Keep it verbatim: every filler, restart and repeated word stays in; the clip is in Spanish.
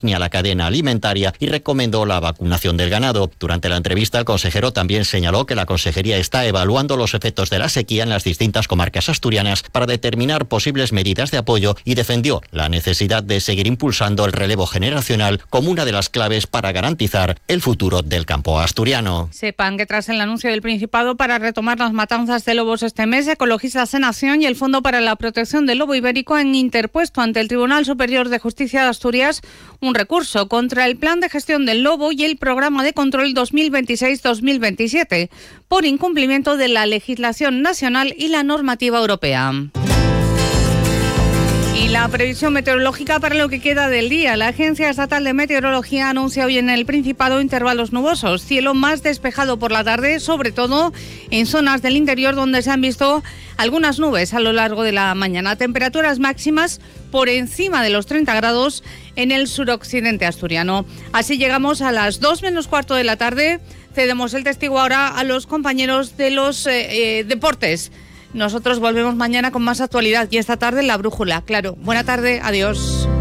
ni a la cadena alimentaria y recomendó la vacunación del ganado. Durante la entrevista, el consejero también señaló que la Consejería está evaluando los efectos de la sequía en las distintas comarcas asturianas para determinar posibles medidas de apoyo y defendió la necesidad de seguir impulsando el relevo generacional como una de las claves para garantizar el futuro del campo asturiano. Sepan que tras el anuncio del Principado para retomar las matanzas de lobos este mes, Ecologistas en Acción y el Fondo para la Protección del Lobo Ibérico han interpuesto ante el Tribunal Superior de Justicia de Asturias un recurso contra el Plan de Gestión del Lobo y el Programa de Control dos mil veintiséis dos mil veintisiete por incumplimiento de la legislación nacional y la normativa europea. Y la previsión meteorológica para lo que queda del día. La Agencia Estatal de Meteorología anuncia hoy en el Principado intervalos nubosos, cielo más despejado por la tarde, sobre todo en zonas del interior donde se han visto algunas nubes a lo largo de la mañana. Temperaturas máximas por encima de los treinta grados en el suroccidente asturiano. Así llegamos a las dos menos cuarto de la tarde. Cedemos el testigo ahora a los compañeros de los eh, eh, deportes. Nosotros volvemos mañana con más actualidad y esta tarde La Brújula. Claro, buena tarde, adiós.